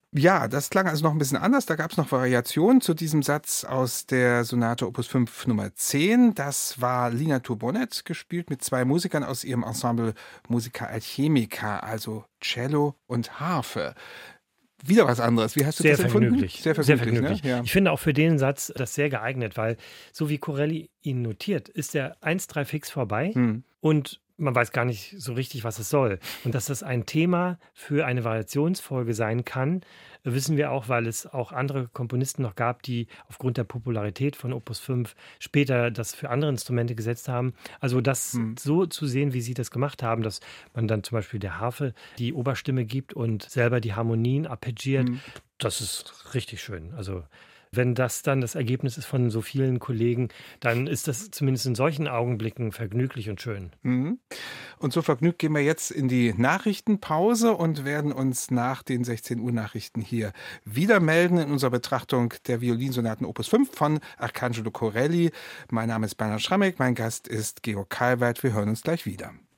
Ja, das klang also noch ein bisschen anders. Da gab es noch Variationen zu diesem Satz aus der Sonate Opus 5 Nummer 10. Das war Lina Turbonet, gespielt mit zwei Musikern aus ihrem Ensemble Musica Alchemica, also Cello und Harfe. Wieder was anderes. Wie hast du Sehr das empfunden? vergnüglich, Sehr sehr vergnüglich, ne? vergnüglich. Ja. Ich finde auch für den Satz das sehr geeignet, weil so wie Corelli ihn notiert, ist der 1-3 fix vorbei Hm. und man weiß gar nicht so richtig, was es soll. Und dass das ein Thema für eine Variationsfolge sein kann, wissen wir auch, weil es auch andere Komponisten noch gab, die aufgrund der Popularität von Opus 5 später das für andere Instrumente gesetzt haben. Also das Hm. so zu sehen, wie sie das gemacht haben, dass man dann zum Beispiel der Harfe die Oberstimme gibt und selber die Harmonien arpeggiert, Hm. das ist richtig schön. Also wenn das dann das Ergebnis ist von so vielen Kollegen, dann ist das zumindest in solchen Augenblicken vergnüglich und schön. Mhm. Und so vergnügt gehen wir jetzt in die Nachrichtenpause und werden uns nach den 16 Uhr Nachrichten hier wieder melden in unserer Betrachtung der Violinsonaten Opus 5 von Arcangelo Corelli. Mein Name ist Bernhard Schrammeck, mein Gast ist Georg Kalweit. Wir hören uns gleich wieder.